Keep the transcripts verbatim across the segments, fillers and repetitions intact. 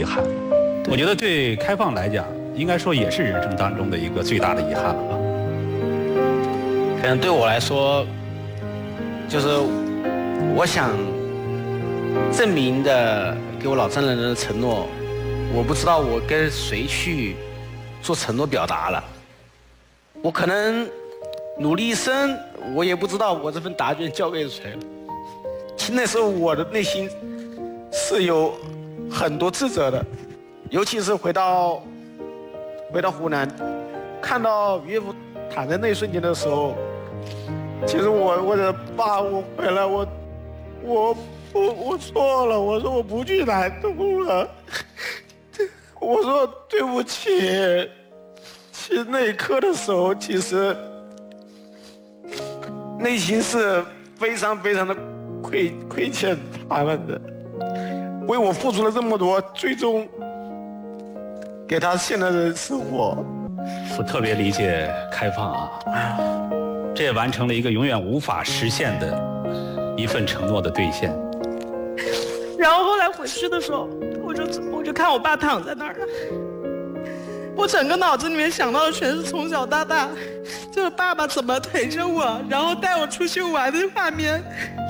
遗憾。我觉得对开放来讲，应该说也是人生当中的一个最大的遗憾了吧。 可能对我来说，就是我想证明的给我老丈人的承诺，我不知道我跟谁去做承诺表达了。我可能努力一生，我也不知道我这份答卷交给谁了。其实那时候我的内心是有很多自责的，尤其是回到回到湖南，看到岳父躺在那一瞬间的时候，其实我我的爸，我回来，我我我我错了，我说我不去南通了，我说对不起。其实那一刻的时候，其实内心是非常非常的亏亏欠他们的，为我付出了这么多，最终给他现在的生活。 我特别理解开放啊，这也完成了一个永远无法实现的一份承诺的兑现。 然后后来回去的时候，我就我就看我爸躺在那儿了。我整个脑子里面想到的全是从小到大，就是爸爸怎么陪着我，然后带我出去玩的画面，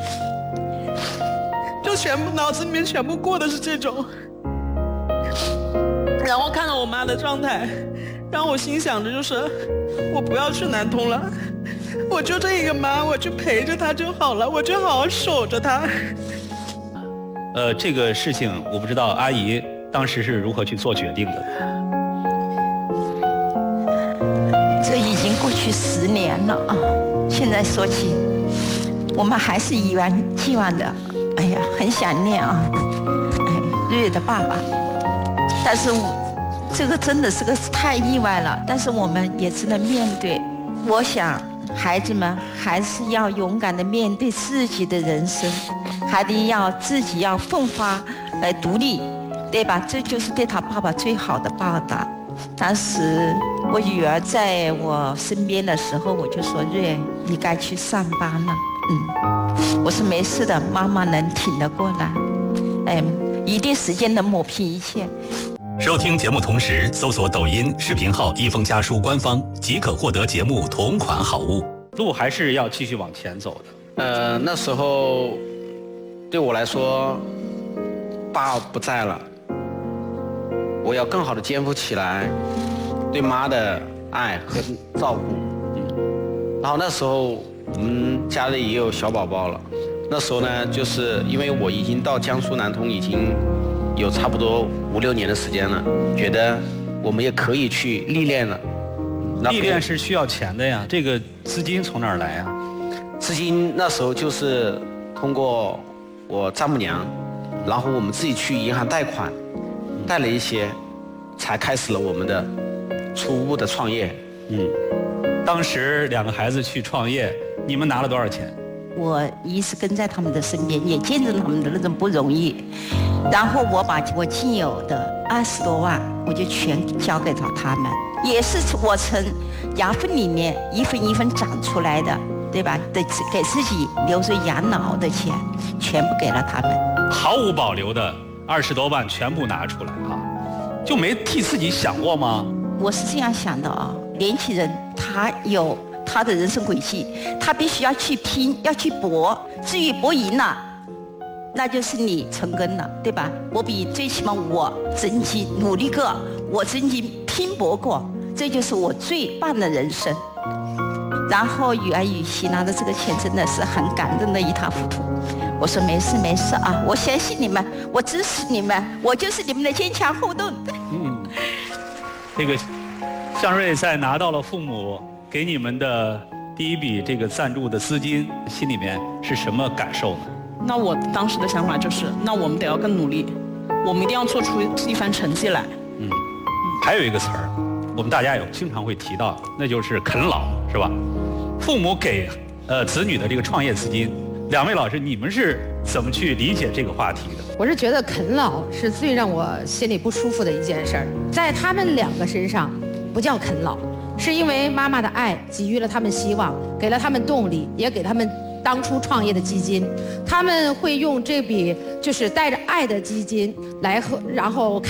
就全部脑子里面全部过的是这种。然后看到我妈的状态，然后我心想着就是，我不要去南通了，我就这一个妈，我就陪着她就好了，我就好好守着她。 呃，这个事情我不知道阿姨当时是如何去做决定的。 这已经过去十年了啊！现在说起，我们还是一如既往的，哎呀，很想念啊，哎，瑞瑞的爸爸。但是我这个真的是个太意外了，但是我们也只能面对。我想，孩子们还是要勇敢地面对自己的人生，还得要自己要奋发来独立，对吧？这就是对他爸爸最好的报答。当时我女儿在我身边的时候，我就说：“瑞，你该去上班了。”嗯，我说没事的，妈妈能挺得过来。哎，一定时间能抹平一切。 收听节目同时，搜索抖音视频号“一封家书”官方，即可获得节目同款好物。 路还是要继续往前走的。 呃，那时候对我来说，爸不在了。我要更好的肩负起来对妈的爱和照顾。然后那时候我们家里也有小宝宝了。那时候呢，就是因为我已经到江苏南通已经有差不多五六年的时间了，觉得我们也可以去历练了。 历练是需要钱的呀，这个资金从哪儿来呀？ 资金那时候就是通过我丈母娘，然后我们自己去银行贷款。贷了一些，才开始了我们的初步的创业。 嗯，当时两个孩子去创业，你们拿了多少钱？ 我一是跟在他们的身边，也见证他们的那种不容易。然后我把我仅有的二十多万，我就全交给了他们，也是我从牙缝里面一分一分长出来的，对吧？得给自己留着养老的钱，全部给了他们， 毫无保留的。二十多万全部拿出来啊，就没替自己想过吗？ 我是这样想的啊，年轻人他有他的人生轨迹，他必须要去拼，要去搏。至于搏赢了，那就是你成功了，对吧？我比最起码我曾经努力过，我曾经拼搏过，这就是我最棒的人生。然后雨儿雨熙拿的这个钱真的是很感动的一塌糊涂。我说没事没事啊，我相信你们，我支持你们，我就是你们的坚强后盾。 嗯，这个向瑞在拿到了父母给你们的第一笔这个赞助的资金，心里面是什么感受呢？ 那我当时的想法就是，那我们得要更努力，我们一定要做出一番成绩来。 嗯，还有一个词儿，我们大家有经常会提到，那就是啃老，是吧？父母给呃子女的这个创业资金。两位老师，你们是怎么去理解这个话题的？ 我是觉得啃老是最让我心里不舒服的一件事儿，在他们两个身上不叫啃老，是因为妈妈的爱给予了他们希望，给了他们动力，也给他们当初创业的基金。他们会用这笔就是带着爱的基金来和然后